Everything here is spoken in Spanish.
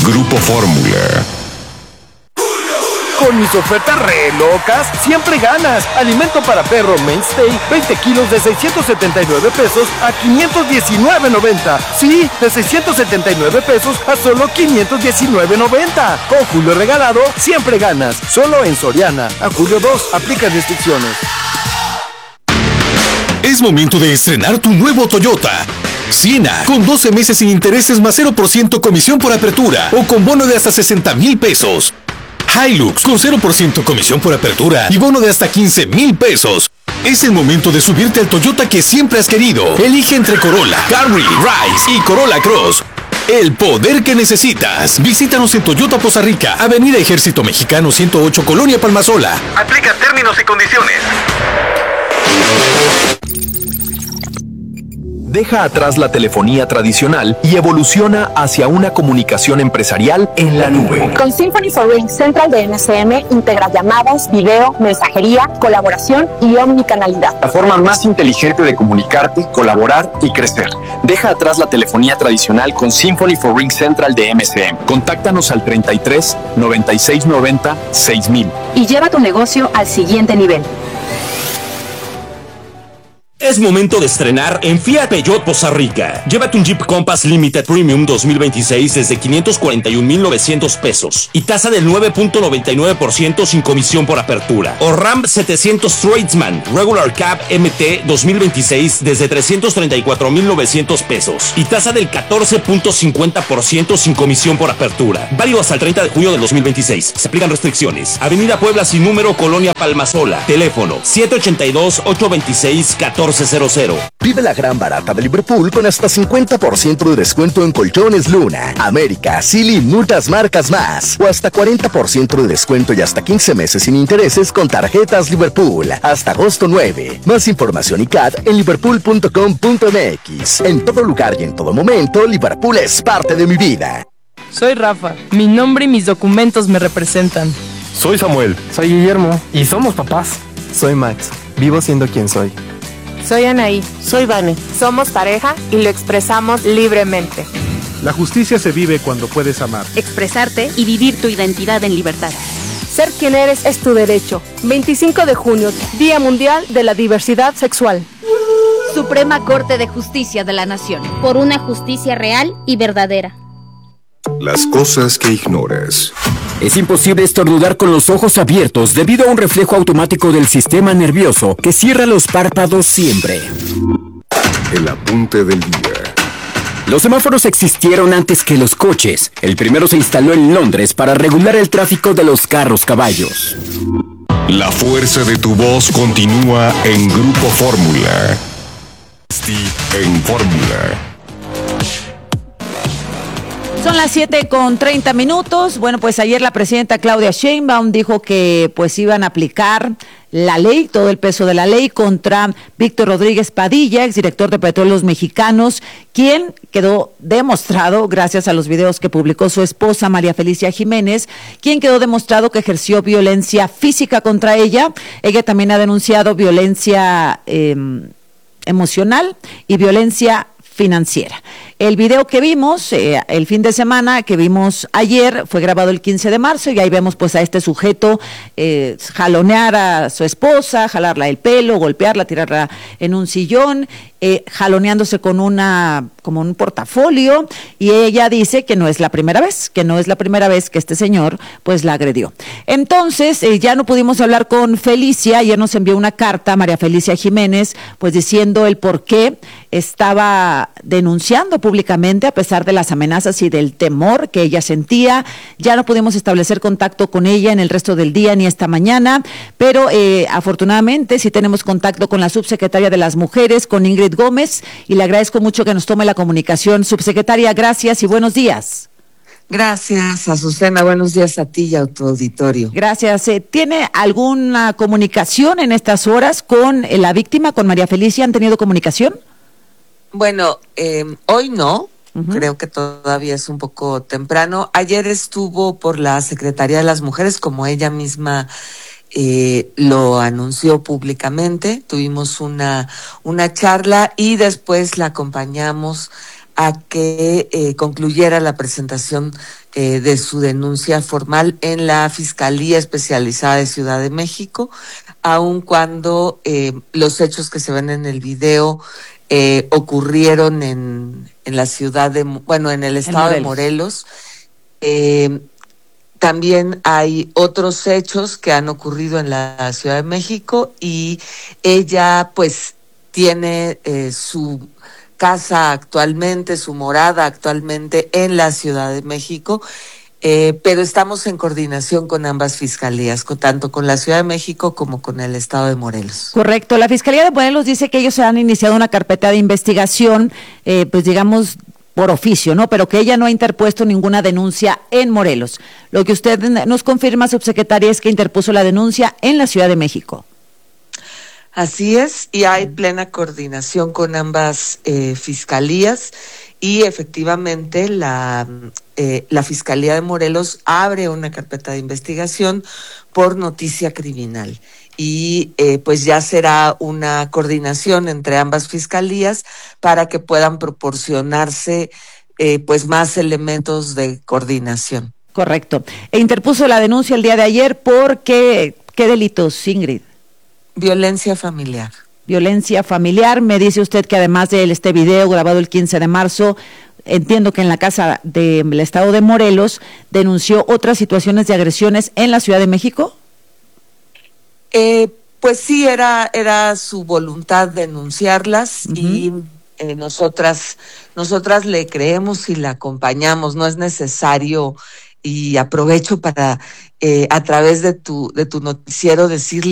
Grupo Fórmula. Con mis ofertas re locas, siempre ganas. Alimento para perro Mainstay, 20 kilos de 679 pesos a 519.90. Sí, de 679 pesos a solo 519.90. Con Julio regalado, siempre ganas. Solo en Soriana. A julio 2, aplica restricciones. Es momento de estrenar tu nuevo Toyota Siena, con 12 meses sin intereses más 0% comisión por apertura o con bono de hasta 60,000 pesos. Hilux con 0% comisión por apertura y bono de hasta 15,000 pesos. Es el momento de subirte al Toyota que siempre has querido. Elige entre Corolla, Camry, Rise y Corolla Cross. El poder que necesitas. Visítanos en Toyota Poza Rica, Avenida Ejército Mexicano 108, Colonia Palmasola. Aplica términos y condiciones. Deja atrás la telefonía tradicional y evoluciona hacia una comunicación empresarial en la nube. Con Symphony for Ring Central de MCM integra llamadas, video, mensajería, colaboración y omnicanalidad. La forma más inteligente de comunicarte, colaborar y crecer. Deja atrás la telefonía tradicional con Symphony for Ring Central de MCM. Contáctanos al 33 96 90 6000. Y lleva tu negocio al siguiente nivel. Es momento de estrenar en Fiat Peugeot Poza Rica. Llévate un Jeep Compass Limited Premium 2026 desde 541,900 pesos y tasa del 9.99% sin comisión por apertura. O Ram 700 Tradesman Regular Cab MT 2026 desde 334,900 pesos y tasa del 14.50% sin comisión por apertura. Válido hasta el 30 de junio del 2026. Se aplican restricciones. Avenida Puebla sin número, Colonia Palmasola. Teléfono 782-826-1400. Vive la gran barata de Liverpool con hasta 50% de descuento en colchones Luna, América, Silly y muchas marcas más. O hasta 40% de descuento y hasta 15 meses sin intereses con tarjetas Liverpool. Hasta agosto 9. Más información y CAD en liverpool.com.mx. En todo lugar y en todo momento, Liverpool es parte de mi vida. Soy Rafa. Mi nombre y mis documentos me representan. Soy Samuel. Soy Guillermo. Y somos papás. Soy Max. Vivo siendo quien soy. Soy Anaí. Soy Vane. Somos pareja y lo expresamos libremente. La justicia se vive cuando puedes amar, expresarte y vivir tu identidad en libertad. Ser quien eres es tu derecho. 25 de junio, Día Mundial de la Diversidad Sexual. Suprema Corte de Justicia de la Nación. Por una justicia real y verdadera. Las cosas que ignoras. Es imposible estornudar con los ojos abiertos debido a un reflejo automático del sistema nervioso que cierra los párpados siempre. El apunte del día. Los semáforos existieron antes que los coches. El primero se instaló en Londres para regular el tráfico de los carros-caballos. La fuerza de tu voz continúa en Grupo Fórmula. En Fórmula. Son las 7:30. Bueno, pues ayer la presidenta Claudia Sheinbaum dijo que pues iban a aplicar la ley, todo el peso de la ley contra Víctor Rodríguez Padilla, exdirector de Petróleos Mexicanos, quien quedó demostrado, gracias a los videos que publicó su esposa María Felicia Jiménez, quien quedó demostrado que ejerció violencia física contra ella. Ella también ha denunciado violencia emocional y violencia financiera. El video que vimos el fin de semana, que vimos ayer, fue grabado el 15 de marzo y ahí vemos pues a este sujeto jalonear a su esposa, jalarla el pelo, golpearla, tirarla en un sillón, jaloneándose con como un portafolio, y ella dice que no es la primera vez, que este señor pues la agredió. Entonces ya no pudimos hablar con Felicia. Ayer nos envió una carta María Felicia Jiménez pues diciendo el por qué estaba denunciando públicamente a pesar de las amenazas y del temor que ella sentía. Ya no pudimos establecer contacto con ella en el resto del día ni esta mañana, pero afortunadamente sí tenemos contacto con la subsecretaria de las Mujeres, con Ingrid Gómez, y le agradezco mucho que nos tome la comunicación. Subsecretaria, gracias y buenos días. Gracias, Azucena. Buenos días a ti y a tu auditorio. Gracias. ¿Tiene alguna comunicación en estas horas con la víctima, con María Felicia? ¿Han tenido comunicación? Bueno, hoy no. Creo que todavía es un poco temprano. Ayer estuvo por la Secretaría de las Mujeres, como ella misma lo anunció públicamente. Tuvimos una charla y después la acompañamos a que concluyera la presentación de su denuncia formal en la Fiscalía Especializada de Ciudad de México, aun cuando los hechos que se ven en el video ocurrieron en la ciudad en el estado de Morelos. También hay otros hechos que han ocurrido en la Ciudad de México y ella pues tiene su casa actualmente, su morada actualmente en la Ciudad de México, pero estamos en coordinación con ambas fiscalías, tanto con la Ciudad de México como con el estado de Morelos. Correcto. La Fiscalía de Morelos dice que ellos han iniciado una carpeta de investigación, pues digamos, por oficio, ¿no? Pero que ella no ha interpuesto ninguna denuncia en Morelos. Lo que usted nos confirma, subsecretaria, es que interpuso la denuncia en la Ciudad de México. Así es, y hay plena coordinación con ambas fiscalías, y efectivamente la Fiscalía de Morelos abre una carpeta de investigación por noticia criminal. Y pues ya será una coordinación entre ambas fiscalías para que puedan proporcionarse pues más elementos de coordinación. Correcto. E interpuso la denuncia el día de ayer por ¿qué delitos, Ingrid? Violencia familiar. Violencia familiar. Me dice usted que además de este video grabado el 15 de marzo, entiendo que en la casa del estado de Morelos denunció otras situaciones de agresiones en la Ciudad de México. Pues sí, era su voluntad denunciarlas. Uh-huh. Y nosotras le creemos y la acompañamos. No es necesario, y aprovecho para a través de tu noticiero decirle